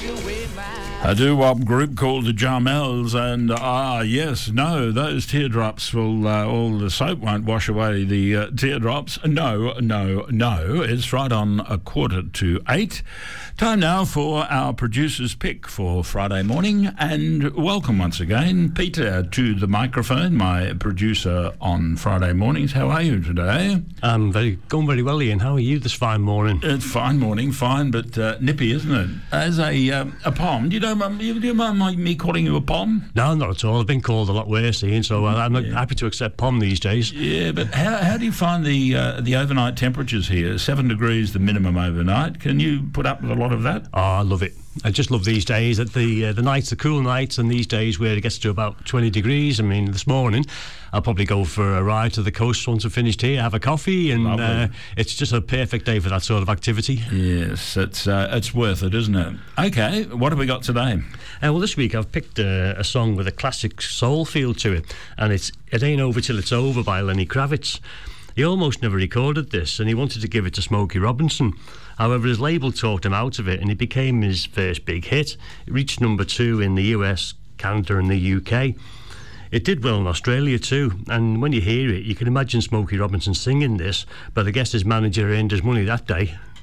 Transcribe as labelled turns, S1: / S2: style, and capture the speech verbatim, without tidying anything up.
S1: A doo-wop group called the Jarmels, and ah, yes, no, those teardrops will, uh, all the soap won't wash away the uh, teardrops. No, no, no. It's right on a quarter to eight. Time now for our producer's pick for Friday morning, and welcome once again, Peter, to the microphone, my producer on Friday mornings. How are you today?
S2: I'm very, going very well, Ian. How are you this fine morning?
S1: It's fine morning, fine, but uh, nippy, isn't it? As a um, a pom, do you know? Do you mind me calling you a pom?
S2: No, not at all. I've been called a lot worse, Ian, so uh, I'm
S1: yeah.
S2: happy to accept pom these days.
S1: Yeah, but how how do you find the uh, the overnight temperatures here? Seven degrees the minimum overnight. Can you put up with a lot of that?
S2: Oh, I love it. I just love these days that the uh, the nights are cool nights, and these days where it gets to about twenty degrees. I mean, this morning I'll probably go for a ride to the coast once I've finished here, have a coffee, and uh, it's just a perfect day for that sort of activity.
S1: Yes, it's uh, it's worth it, isn't it? Okay, what have we got today?
S2: Uh, well, this week I've picked a, a song with a classic soul feel to it, and it's "It Ain't Over Till It's Over" by Lenny Kravitz. He almost never recorded this, and he wanted to give it to Smokey Robinson. However, his label talked him out of it, and it became his first big hit. It reached number two in the U S, Canada and the U K. It did well in Australia too, and when you hear it, you can imagine Smokey Robinson singing this, but I guess his manager earned his money that day.